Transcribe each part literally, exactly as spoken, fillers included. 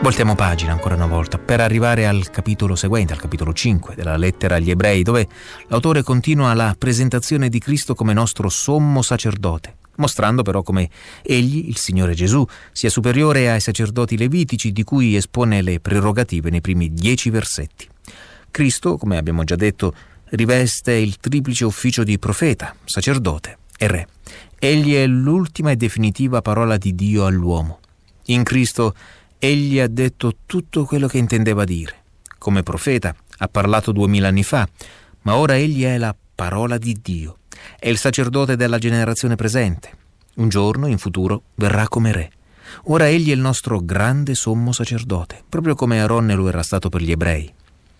Voltiamo pagina ancora una volta per arrivare al capitolo seguente, al capitolo cinque della lettera agli Ebrei, dove l'autore continua la presentazione di Cristo come nostro sommo sacerdote, mostrando però come egli, il Signore Gesù, sia superiore ai sacerdoti levitici di cui espone le prerogative nei primi dieci versetti. Cristo, come abbiamo già detto, riveste il triplice ufficio di profeta, sacerdote e re. Egli è l'ultima e definitiva parola di Dio all'uomo. In Cristo egli ha detto tutto quello che intendeva dire. Come profeta ha parlato duemila anni fa, ma ora egli è la parola di Dio. È il sacerdote della generazione presente. Un giorno, in futuro, verrà come re. Ora egli è il nostro grande sommo sacerdote, proprio come Aronne lo era stato per gli ebrei.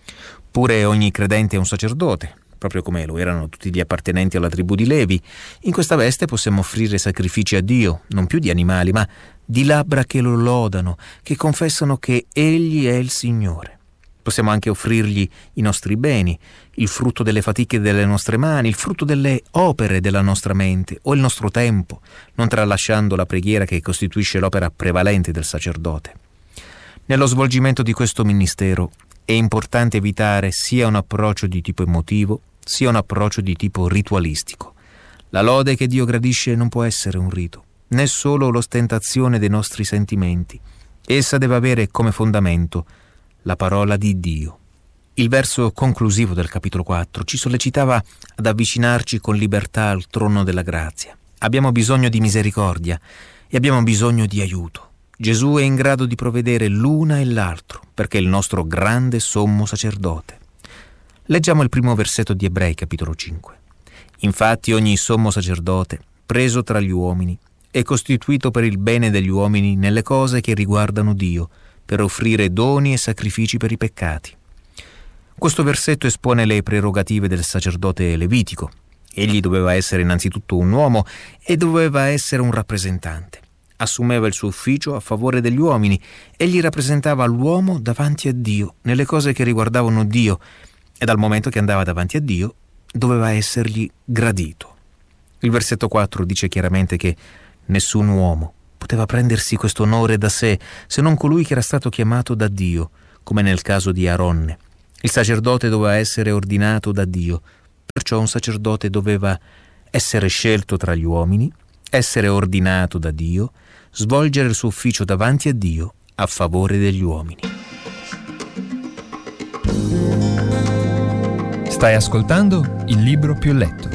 Pure ogni credente è un sacerdote, proprio come lo erano tutti gli appartenenti alla tribù di Levi. In questa veste possiamo offrire sacrifici a Dio, non più di animali, ma di labbra che lo lodano, che confessano che Egli è il Signore. Possiamo anche offrirgli i nostri beni, il frutto delle fatiche delle nostre mani, il frutto delle opere della nostra mente o il nostro tempo, non tralasciando la preghiera che costituisce l'opera prevalente del sacerdote. Nello svolgimento di questo ministero è importante evitare sia un approccio di tipo emotivo, sia un approccio di tipo ritualistico. La lode che Dio gradisce non può essere un rito, né solo l'ostentazione dei nostri sentimenti. Essa deve avere come fondamento la parola di Dio. Il verso conclusivo del capitolo quattro ci sollecitava ad avvicinarci con libertà al trono della grazia. Abbiamo bisogno di misericordia e abbiamo bisogno di aiuto. Gesù è in grado di provvedere l'una e l'altro, perché è il nostro grande sommo sacerdote. Leggiamo il primo versetto di Ebrei, capitolo cinque. Infatti ogni sommo sacerdote, preso tra gli uomini, è costituito per il bene degli uomini nelle cose che riguardano Dio, per offrire doni e sacrifici per i peccati. Questo versetto espone le prerogative del sacerdote levitico. Egli doveva essere innanzitutto un uomo e doveva essere un rappresentante. Assumeva il suo ufficio a favore degli uomini. Egli rappresentava l'uomo davanti a Dio, nelle cose che riguardavano Dio, e dal momento che andava davanti a Dio, doveva essergli gradito. Il versetto quattro dice chiaramente che nessun uomo poteva prendersi questo onore da sé, se non colui che era stato chiamato da Dio, come nel caso di Aronne. Il sacerdote doveva essere ordinato da Dio, perciò un sacerdote doveva essere scelto tra gli uomini, essere ordinato da Dio, svolgere il suo ufficio davanti a Dio a favore degli uomini. Stai ascoltando Il Libro Più Letto.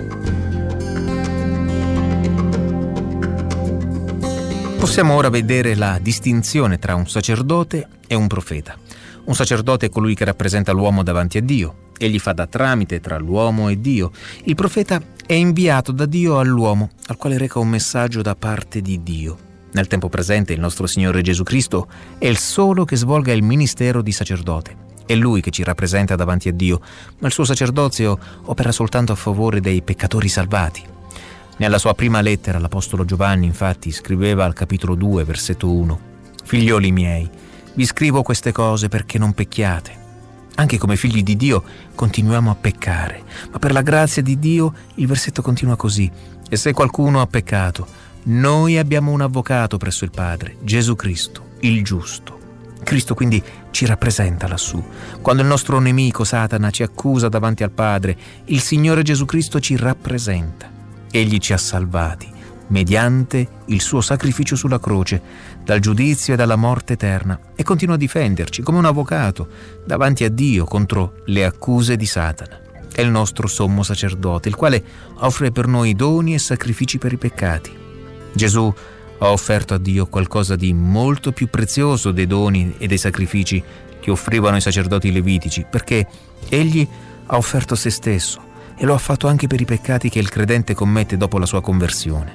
Possiamo ora vedere la distinzione tra un sacerdote e un profeta. Un sacerdote è colui che rappresenta l'uomo davanti a Dio. Egli fa da tramite tra l'uomo e Dio. Il profeta è inviato da Dio all'uomo, al quale reca un messaggio da parte di Dio. Nel tempo presente il nostro Signore Gesù Cristo è il solo che svolga il ministero di sacerdote. È Lui che ci rappresenta davanti a Dio, ma il suo sacerdozio opera soltanto a favore dei peccatori salvati. Nella sua prima lettera l'Apostolo Giovanni, infatti, scriveva al capitolo due, versetto uno: «Figlioli miei, vi scrivo queste cose perché non pecchiate. Anche come figli di Dio continuiamo a peccare, ma per la grazia di Dio», il versetto continua così: «E se qualcuno ha peccato, noi abbiamo un avvocato presso il Padre, Gesù Cristo, il giusto». Cristo quindi ci rappresenta lassù. Quando il nostro nemico Satana ci accusa davanti al Padre, il Signore Gesù Cristo ci rappresenta. Egli ci ha salvati mediante il suo sacrificio sulla croce dal giudizio e dalla morte eterna e continua a difenderci come un avvocato davanti a Dio contro le accuse di Satana. È il nostro sommo sacerdote, il quale offre per noi doni e sacrifici per i peccati. Gesù ha offerto a Dio qualcosa di molto più prezioso dei doni e dei sacrifici che offrivano i sacerdoti levitici, perché egli ha offerto se stesso e lo ha fatto anche per i peccati che il credente commette dopo la sua conversione.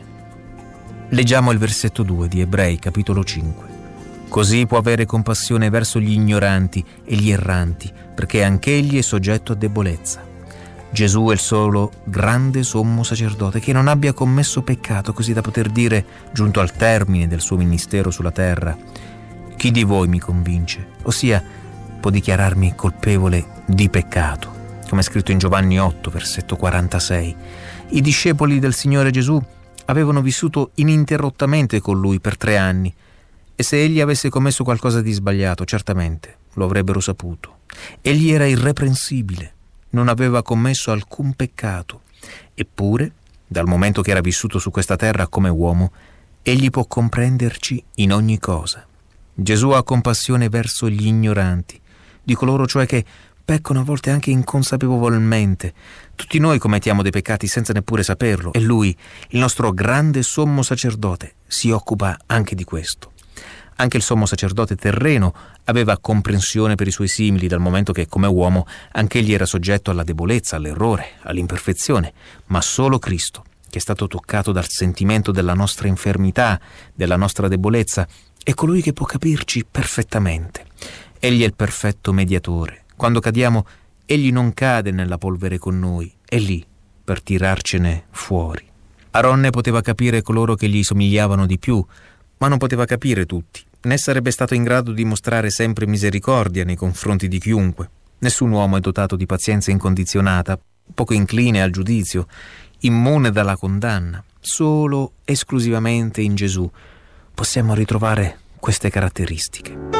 Leggiamo il versetto due di Ebrei, capitolo cinque. Così può avere compassione verso gli ignoranti e gli erranti, perché anch'egli è soggetto a debolezza. Gesù è il solo grande sommo sacerdote che non abbia commesso peccato, così da poter dire, giunto al termine del suo ministero sulla terra: «Chi di voi mi convince?» Ossia, può dichiararmi colpevole di peccato, come è scritto in Giovanni otto, versetto quarantasei. I discepoli del Signore Gesù avevano vissuto ininterrottamente con Lui per tre anni E se egli avesse commesso qualcosa di sbagliato, certamente lo avrebbero saputo. Egli era irreprensibile, non aveva commesso alcun peccato. Eppure, dal momento che era vissuto su questa terra come uomo, egli può comprenderci in ogni cosa. Gesù ha compassione verso gli ignoranti, di coloro cioè che peccano a volte anche inconsapevolmente. Tutti noi commettiamo dei peccati senza neppure saperlo, e lui, il nostro grande sommo sacerdote, si occupa anche di questo. Anche il sommo sacerdote terreno aveva comprensione per i suoi simili, dal momento che, come uomo, anch'egli era soggetto alla debolezza, all'errore, all'imperfezione, ma solo Cristo, che è stato toccato dal sentimento della nostra infermità, della nostra debolezza, è colui che può capirci perfettamente. Egli è il perfetto mediatore. Quando cadiamo, egli non cade nella polvere con noi, è lì per tirarcene fuori. Aronne poteva capire coloro che gli somigliavano di più, ma non poteva capire tutti, né sarebbe stato in grado di mostrare sempre misericordia nei confronti di chiunque. Nessun uomo è dotato di pazienza incondizionata, poco incline al giudizio, immune dalla condanna. Solo, esclusivamente in Gesù possiamo ritrovare queste caratteristiche.